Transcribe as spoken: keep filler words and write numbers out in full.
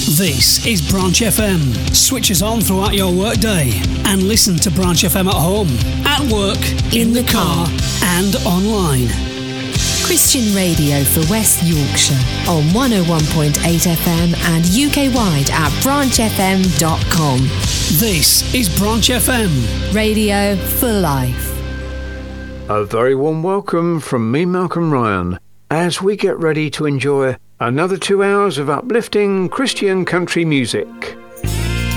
This is Branch F M. Switch us on throughout your workday and listen to Branch F M at home, at work, in, in the, the car, and online. Christian radio for West Yorkshire on one oh one point eight F M and U K wide at branch f m dot com. This is Branch F M. Radio for life. A very warm welcome from me, Malcolm Ryan, as we get ready to enjoy another two hours of uplifting Christian country music.